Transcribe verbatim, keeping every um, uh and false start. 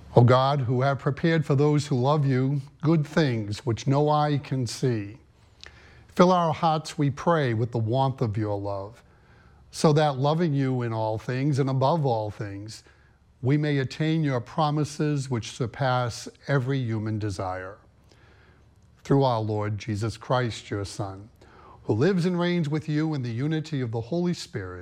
O God, who have prepared for those who love you good things which no eye can see, fill our hearts, we pray, with the warmth of your love, so that loving you in all things and above all things, we may attain your promises which surpass every human desire. Through our Lord Jesus Christ, your Son, who lives and reigns with you in the unity of the Holy Spirit,